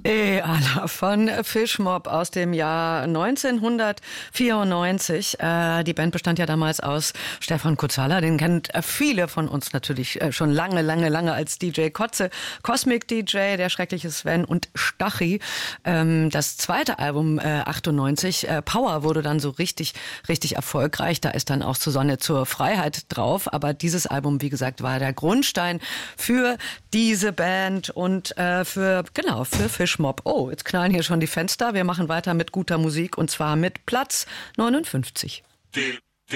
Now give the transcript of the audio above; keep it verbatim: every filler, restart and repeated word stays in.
E-Ala von Fishmob aus dem Jahr neunzehnhundertvierundneunzig. Äh, die Band bestand ja damals aus Stefan Kutzala, den kennt äh, viele von uns natürlich äh, schon lange, lange, lange als D J Kotze, Cosmic D J, der schreckliche Sven und Stachy. Ähm, das zweite Album, äh, achtundneunzig, äh, Power, wurde dann so richtig, richtig erfolgreich. Da ist dann auch zur Sonne zur Freiheit drauf. Aber dieses Album, wie gesagt, war der Grundstein für diese Band und äh, für, genau, für Fishmob. Oh, jetzt knallen hier schon die Fenster. Wir machen weiter mit guter Musik und zwar mit Platz neunundfünfzig. Die